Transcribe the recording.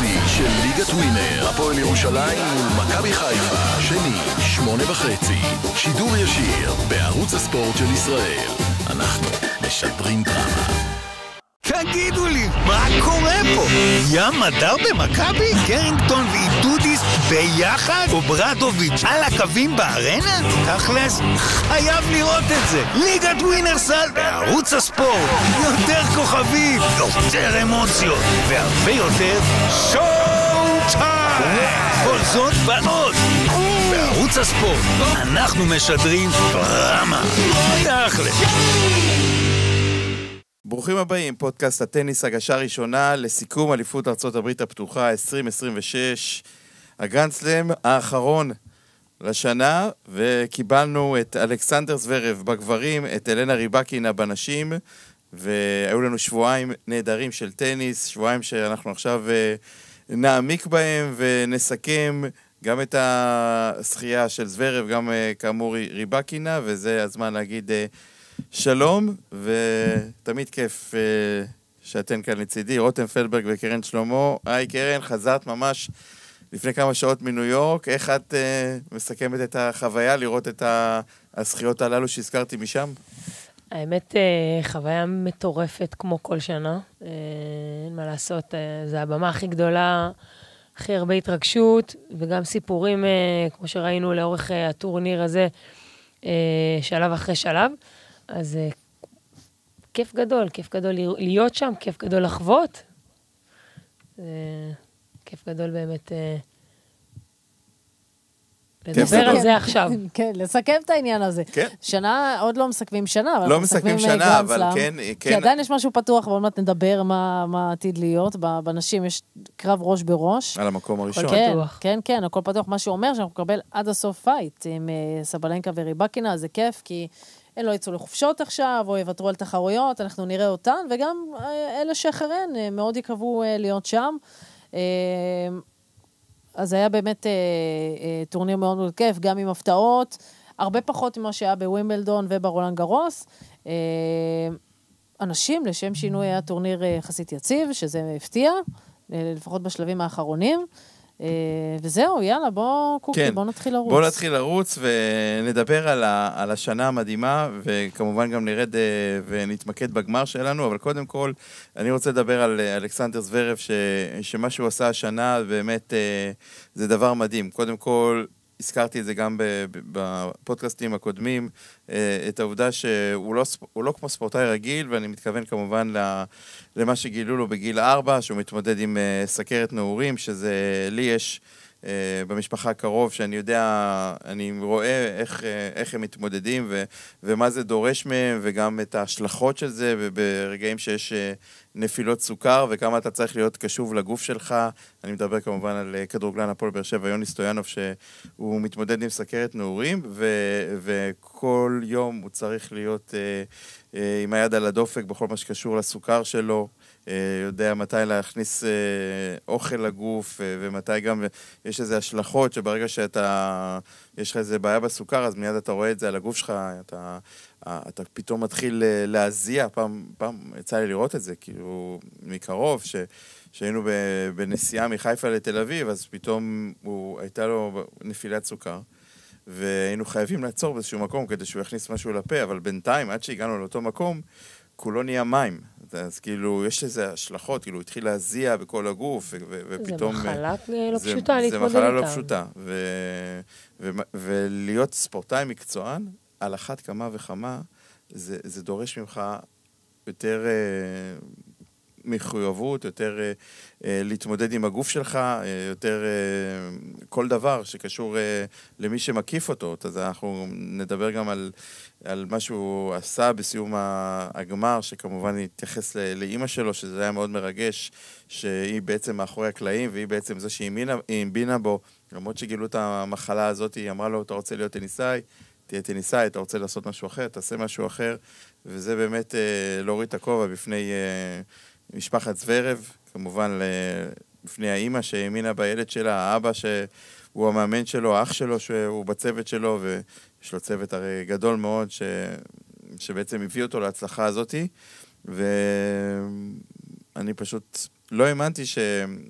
וחצי של ליגת ווינר. הפועל ירושלים מול מכבי חיפה, שני, 8:30. שידור ישיר בערוץ הספורט של ישראל. אנחנו משדרים דרמה. תגידו לי, מה קורה פה? ים מדר במכבי? קרינגטון ואיטודיס ביחד? או ברדוביץ' על הקווים בארנה? תכלס, חייב לראות את זה. ליגת ווינרסל בערוץ הספורט. יותר כוכבים, יותר אמוציות, והרבה יותר שואו טיים. כל זאת ועוד. בערוץ הספורט אנחנו משדרים דרמה. תכלס. ברוכים הבאים, פודקאסט הטניס, הגשה ראשונה לסיכום אליפות ארצות הברית הפתוחה 2026, הגרנד-סלאם האחרון לשנה, וקיבלנו את אלכסנדר זוורב בגברים, את אלנה ריבקינה בנשים, והיו לנו שבועיים נהדרים של טניס, שבועיים שאנחנו עכשיו נעמיק בהם ונסכם גם את השחייה של זוורב, גם כאמור ריבקינה, וזה הזמן להגיד שלום, ותמיד כיף שאתן כאן לצידי, רותם פלברג וקרן שלמה. היי קרן, חזרת ממש לפני כמה שעות מניו יורק, איך את מסכמת את החוויה לראות את השחיות הללו שהזכרתי משם? האמת, חוויה מטורפת כמו כל שנה, אין מה לעשות, זה הבמה הכי גדולה, הכי הרבה התרגשות, וגם סיפורים, כמו שראינו לאורך הטורניר הזה, שלב אחרי שלב. אז כיף גדול להיות שם, כיף גדול לחוות. כיף גדול באמת לדבר על זה עכשיו. כן, לסכם את העניין הזה. שנה, עוד לא מסכמים שנה. לא מסכמים שנה, אבל כן. כי עדיין יש משהו פתוח, אבל מעט נדבר מה עתיד להיות. בנשים יש קרב ראש בראש. על המקום הראשון. כן, הכל פתוח. מה שאומר שאנחנו נקבל עד הסוף פייט עם סבלנקה וריבקינה, זה כיף, כי הם לא יצאו לחופשות עכשיו, או יוותרו על תחרויות, אנחנו נראה אותן, וגם אלה שאחריהן מאוד יקוו להיות שם. אז היה באמת טורניר מאוד מאוד כיף, גם עם הפתעות, הרבה פחות ממה שהיה בווימבלדון וברולאן גרוס. אנשים, לשם שינוי, היה טורניר יחסית יציב, שזה הפתיע, לפחות בשלבים האחרונים. וזהו, יאללה, בוא נתחיל לרוץ. בוא נתחיל לרוץ ונדבר על השנה המדהימה, וכמובן גם נרד ונתמקד בגמר שלנו, אבל קודם כל אני רוצה לדבר על אלכסנדר זוורב, שמה שהוא עשה השנה באמת זה דבר מדהים. קודם כל, הזכרתי את זה גם בפודקאסטים הקודמים, את העובדה שהוא לא כמו ספורטאי רגיל, ואני מתכוון כמובן למה שגילו לו בגיל 4, שהוא מתמודד עם סכרת נעורים, שזה לי יש במשפחה קרוב, שאני יודע, אני רואה איך הם מתמודדים, ומה זה דורש מהם, וגם את ההשלכות של זה, וברגעים שיש נפילות סוכר, וכמה אתה צריך להיות קשוב לגוף שלך. אני מדבר כמובן על כדורגלן הפועל באר שבע, יוני סטויאנוב, שהוא מתמודד עם סכרת נעורים, וכל יום הוא צריך להיות עם היד על הדופק בכל מה שקשור לסוכר שלו, יודע מתי להכניס אוכל לגוף, ומתי גם יש איזה השלכות שברגע יש לך איזה בעיה בסוכר, אז מיד אתה רואה את זה על הגוף שלך, אתה פתאום מתחיל להזיע. פעם יצא לי לראות את זה, כאילו מקרוב, שהיינו בנסיעה מחיפה לתל אביב, אז פתאום הייתה לו נפילת סוכר, והיינו חייבים לעצור באיזשהו מקום כדי שהוא יכניס משהו לפה, אבל בינתיים, עד שהגענו לאותו מקום, כולו נהיה מים. אז כאילו, יש איזה השלכות, כאילו, התחיל להזיע בכל הגוף, ופתאום זה מחלה לא פשוטה להתמודד איתה. זה מחלה לא פשוטה. ולהיות ספורטאי מקצוען, על אחת כמה וכמה, זה דורש ממך יותר מחויבות, יותר להתמודד עם הגוף שלך, יותר כל דבר שקשור למי שמקיף אותו. אז אנחנו נדבר גם על מה שהוא עשה בסיום הגמר, שכמובן התייחס לאמא שלו, שזה היה מאוד מרגש, שהיא בעצם מאחורי הקלעים, והיא בעצם זה שהיא המבינה בו, למרות שגילו את המחלה הזאת, היא אמרה לו, אתה רוצה להיות טניסאי, תהיה טניסאי, אתה רוצה לעשות משהו אחר, תעשה משהו אחר, וזה באמת להוריד את הכובע בפני משפחת זוורב, כמובן בפני האמא שהאמינה בילד שלה, האבא שהוא המאמן שלו, האח שלו שהוא בצוות שלו, ויש לו צוות הרי גדול מאוד שבעצם הביא אותו להצלחה הזאת, ואני פשוט לא האמנתי